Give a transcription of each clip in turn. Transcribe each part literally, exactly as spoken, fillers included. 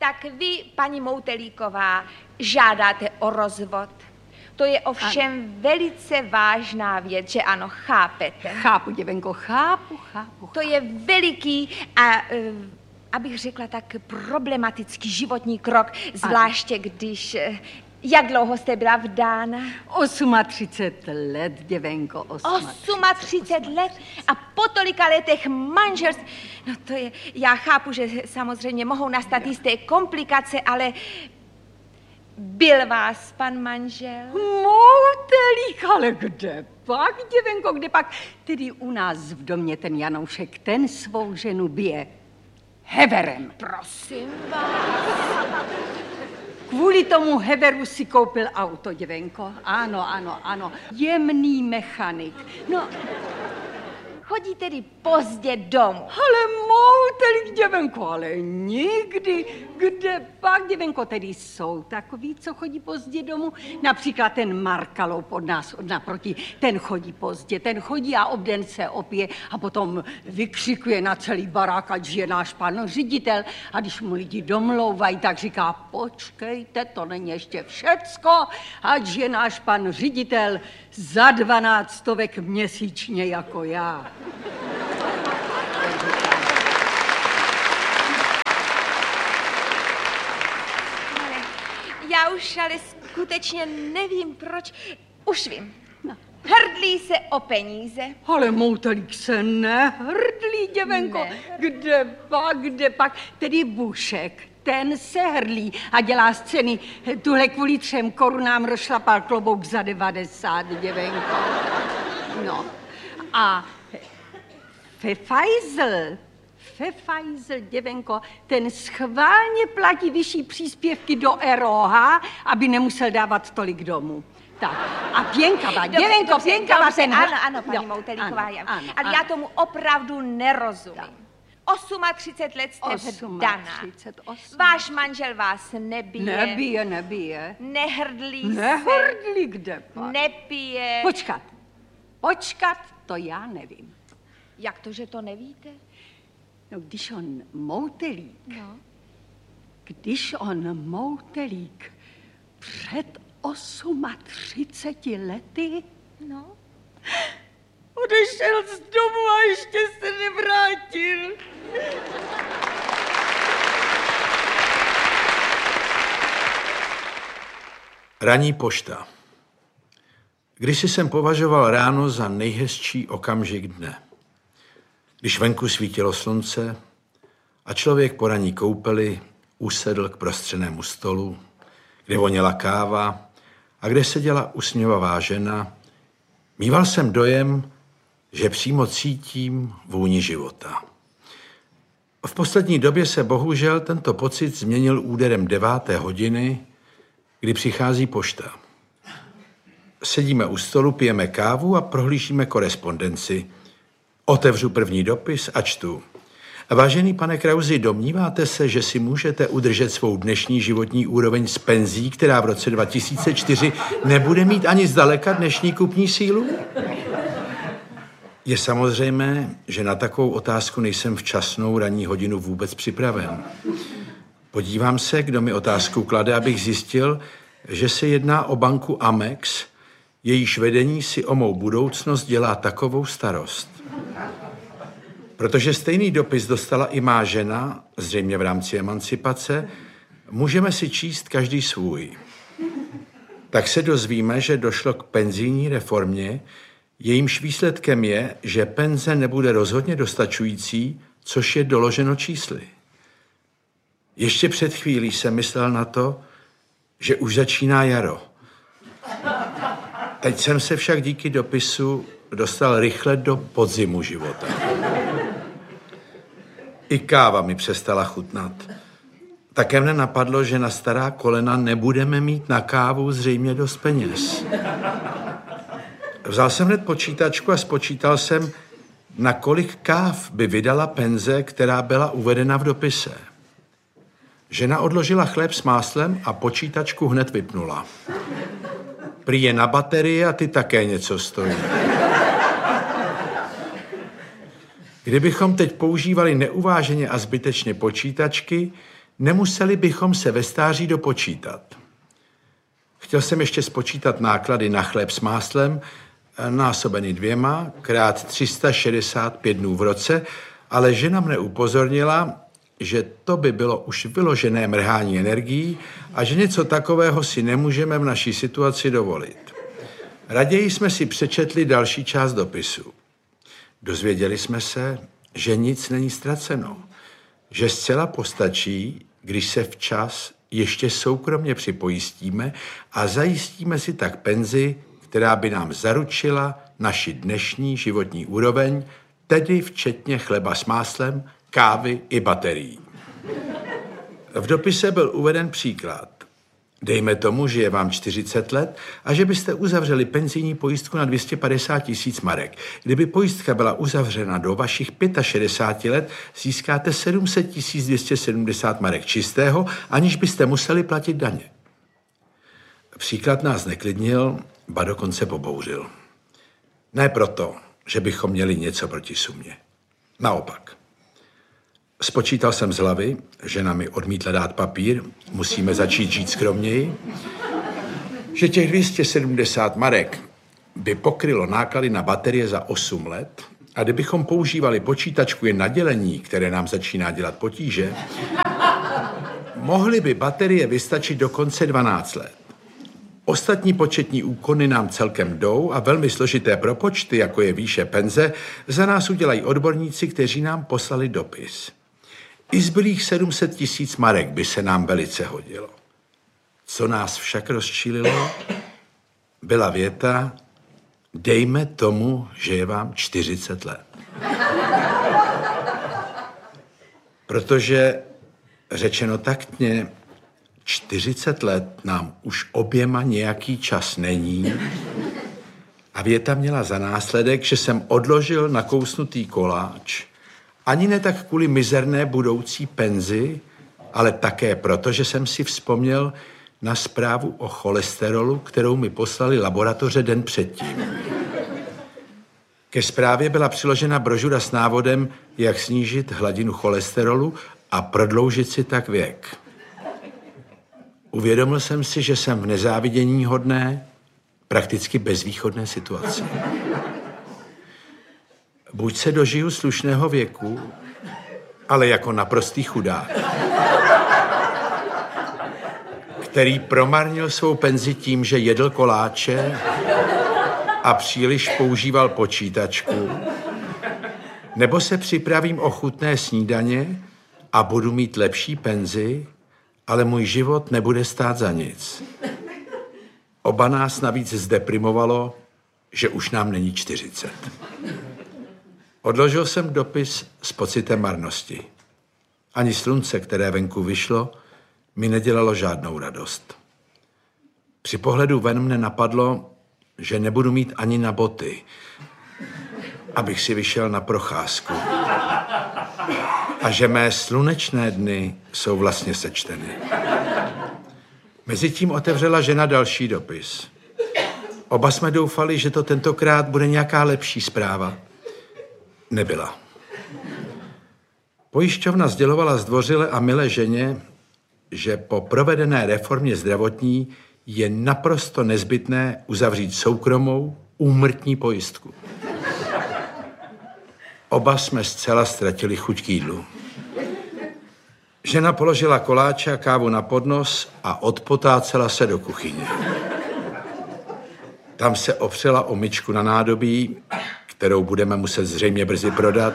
Tak vy, paní Moutelíková, žádáte o rozvod. To je ovšem ano. velice vážná věc, že ano, chápete. Chápu, děvenko, chápu, chápu. To je veliký a, abych řekla tak, problematický životní krok, zvláště když... Jak dlouho jste byla vdána? třicet osm let, děvenko, třicet osm let? A po tolika letech manželství? No to je, já chápu, že samozřejmě mohou nastat jisté komplikace, ale byl vás pan manžel? Moutelík, ale kde pak, děvenko, kde pak? Tedy u nás v domě ten Janoušek, ten svou ženu bije heverem. Prosím vás. Kvůli tomu heveru si koupil auto, děvenko. Ano, ano, ano. Jemný mechanik. No... Chodí tedy pozdě domů. Ale Moutelík, děvenko, ale nikdy. Kde pak, děvenko, tedy jsou takový, co chodí pozdě domů? Například ten Markalou pod nás od naproti. Ten chodí pozdě, ten chodí a obden se opije a potom vykřikuje na celý barák, ať je náš pan ředitel. A když mu lidi domlouvají, tak říká, počkejte, to není ještě všecko, ať je náš pan ředitel za dvanáctovek měsíčně jako já. Ale já už ale skutečně nevím, proč. Už vím. No. Hrdlí se o peníze. Ale Moutelík se nehrdlí, děvenko. Ne. Kde pak, kde pak? Tedy Bušek, ten se hrdlí a dělá scény. Tuhle kvůli třem korunám rozšlapal klobouk za devadesát, děvenko. No. A Pfeifeisel, Pfeifeisel, děvenko, ten schválně platí vyšší příspěvky do R O H, aby nemusel dávat tolik domů. Tak, a Pěnkava, děvenko, Pěnkava, ten... Ano, ano, paní no, Moutelíková, ano, ano, ale ano. Já tomu opravdu nerozumím. třicet osm let jste vdaná. Váš manžel vás nebije. Nebije, nebije. Nehrdlí se. Nehrdlí, kde pak? Nepije. Počkat, počkat, to já nevím. Jak to, že to nevíte? No, když on Moutelík, no. když on Moutelík před třiceti osmi lety no. odešel z domu a ještě se nevrátil. Ranní pošta. Kdysi jsem považoval ráno za nejhezčí okamžik dne. Když venku svítilo slunce a člověk po ranní koupeli usedl k prostřenému stolu, kde voněla káva a kde seděla usměvavá žena, míval jsem dojem, že přímo cítím vůni života. V poslední době se bohužel tento pocit změnil úderem deváté hodiny, kdy přichází pošta. Sedíme u stolu, pijeme kávu a prohlížíme korespondenci. Otevřu první dopis a čtu. Vážený pane Krausi, domníváte se, že si můžete udržet svou dnešní životní úroveň z penzí, která v roce dva tisíce čtyři nebude mít ani zdaleka dnešní kupní sílu? Je samozřejmé, že na takovou otázku nejsem včasnou ranní hodinu vůbec připraven. Podívám se, kdo mi otázku klade, abych zjistil, že se jedná o banku Amex, jejíž vedení si o mou budoucnost dělá takovou starost. Protože stejný dopis dostala i má žena, zřejmě v rámci emancipace, můžeme si číst každý svůj. Tak se dozvíme, že došlo k penzijní reformě, jejímž výsledkem je, že penze nebude rozhodně dostačující, což je doloženo čísly. Ještě před chvílí jsem myslel na to, že už začíná jaro. Teď jsem se však díky dopisu dostal rychle do podzimu života. I káva mi přestala chutnat. Také mne napadlo, že na stará kolena nebudeme mít na kávu zřejmě dost peněz. Vzal jsem hned počítačku a spočítal jsem, na kolik káv by vydala penze, která byla uvedena v dopise. Žena odložila chléb s máslem a počítačku hned vypnula. Prý je na baterie a ty také něco stojí. Kdybychom teď používali neuváženě a zbytečně počítačky, nemuseli bychom se ve stáří dopočítat. Chtěl jsem ještě spočítat náklady na chléb s máslem, násobeny dvěma, krát tři sta šedesát pět dnů v roce, ale žena mne upozornila, že to by bylo už vyložené mrhání energií a že něco takového si nemůžeme v naší situaci dovolit. Raději jsme si přečetli další část dopisu. Dozvěděli jsme se, že nic není ztraceno, že zcela postačí, když se včas ještě soukromně připojistíme a zajistíme si tak penzi, která by nám zaručila naši dnešní životní úroveň, tedy včetně chleba s máslem, kávy i baterií. V dopise byl uveden příklad. Dejme tomu, že je vám čtyřicet let a že byste uzavřeli penzijní pojistku na dvě stě padesát tisíc marek. Kdyby pojistka byla uzavřena do vašich šedesáti pěti let, získáte sedm set tisíc dvě stě sedmdesát marek čistého, aniž byste museli platit daně. Příklad nás neklidnil, ba dokonce pobouřil. Ne proto, že bychom měli něco proti sumě. Naopak. Spočítal jsem z hlavy, žena mi odmítla dát papír, musíme začít žít skromněji, že těch dvě stě sedmdesát marek by pokrylo náklady na baterie za osm let a kdybychom používali počítačku jen na dělení, které nám začíná dělat potíže, mohly by baterie vystačit dokonce dvanáct let. Ostatní početní úkony nám celkem jdou a velmi složité propočty, jako je výše penze, za nás udělají odborníci, kteří nám poslali dopis. I zbylých sedm set tisíc marek by se nám velice hodilo. Co nás však rozčílilo, byla věta, dejme tomu, že je vám čtyřicet let. Protože, řečeno taktně, čtyřicet let nám už oběma nějaký čas není a věta měla za následek, že jsem odložil nakousnutý koláč, ani ne tak kvůli mizerné budoucí penzi, ale také proto, že jsem si vzpomněl na zprávu o cholesterolu, kterou mi poslali laboratoře den předtím. Ke zprávě byla přiložena brožura s návodem, jak snížit hladinu cholesterolu a prodloužit si tak věk. Uvědomil jsem si, že jsem v nezáviděníhodné, prakticky bezvýchodné situaci. Buď se dožiju slušného věku, ale jako naprostý chudák, který promarnil svou penzi tím, že jedl koláče a příliš používal počítačku, nebo se připravím o chutné snídaně a budu mít lepší penzi, ale můj život nebude stát za nic. Oba nás navíc zdeprimovalo, že už nám není čtyřicet. Odložil jsem dopis s pocitem marnosti. Ani slunce, které venku vyšlo, mi nedělalo žádnou radost. Při pohledu ven mne napadlo, že nebudu mít ani na boty, abych si vyšel na procházku. A že mé slunečné dny jsou vlastně sečteny. Mezitím otevřela žena další dopis. Oba jsme doufali, že to tentokrát bude nějaká lepší zpráva. Nebyla. Pojišťovna sdělovala zdvořile a milé ženě, že po provedené reformě zdravotní je naprosto nezbytné uzavřít soukromou úmrtní pojistku. Oba jsme zcela ztratili chuť k jídlu. Žena položila koláče a kávu na podnos a odpotácela se do kuchyně. Tam se opřela o myčku na nádobí, kterou budeme muset zřejmě brzy prodat.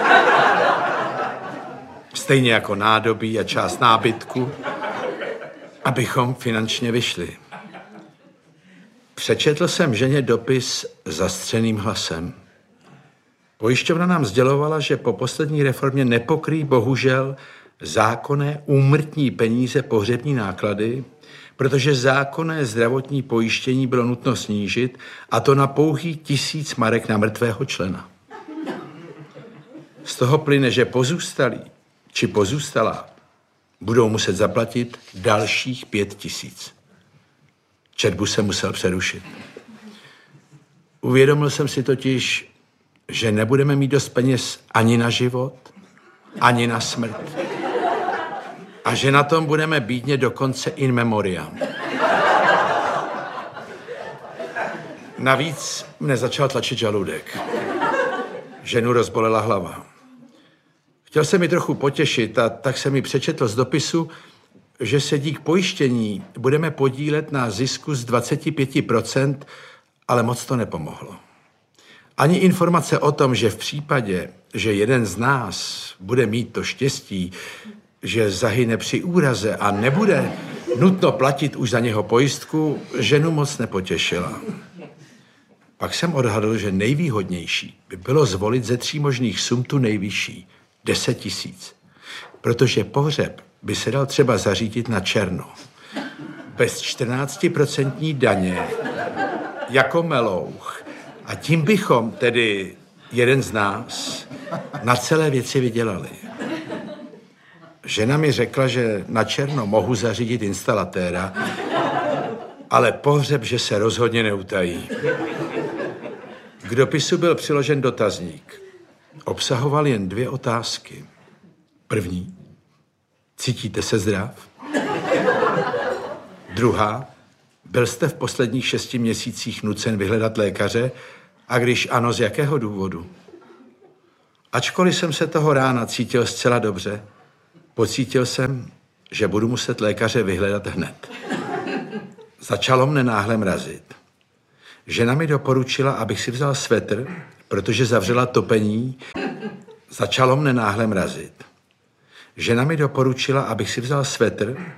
Stejně jako nádobí a část nábytku, abychom finančně vyšli. Přečetl jsem ženě dopis zastřeným hlasem. Pojišťovna nám sdělovala, že po poslední reformě nepokryjí bohužel zákonné úmrtní peníze pohřební náklady, protože zákonné zdravotní pojištění bylo nutno snížit, a to na pouhý tisíc marek na mrtvého člena. Z toho plyne, že pozůstalí či pozůstalá budou muset zaplatit dalších pět tisíc. Četbu jsem musel přerušit. Uvědomil jsem si totiž, že nebudeme mít dost peněz ani na život, ani na smrt. A A že na tom budeme bídně dokonce in memoriam. Navíc mne začal tlačit žaludek. Ženu rozbolela hlava. Chtěl jsem mi trochu potěšit a tak jsem mi přečetl z dopisu, že se dík pojištění budeme podílet na zisku z dvacet pět procent, ale moc to nepomohlo. Ani informace o tom, že v případě, že jeden z nás bude mít to štěstí, že zahyne při úraze a nebude nutno platit už za něho pojistku, ženu moc nepotěšila. Pak jsem odhadl, že nejvýhodnější by bylo zvolit ze tří možných sum tu nejvyšší, deset tisíc. Protože pohřeb by se dal třeba zařídit na černo. Bez čtrnáctiprocentní daně, jako melouch. A tím bychom, tedy jeden z nás, na celé věci vydělali. Žena mi řekla, že na černo mohu zařídit instalatéra, ale pohřeb, že se rozhodně neutají. K dopisu byl přiložen dotazník. Obsahoval jen dvě otázky. První. Cítíte se zdrav? Druhá. Byl jste v posledních šesti měsících nucen vyhledat lékaře? A když ano, z jakého důvodu? Ačkoliv jsem se toho rána cítil zcela dobře, pocítil jsem, že budu muset lékaře vyhledat hned. Začalo mne náhle mrazit. Žena mi doporučila, abych si vzal svetr, protože zavřela topení. Začalo mne náhle mrazit. Žena mi doporučila, abych si vzal svetr,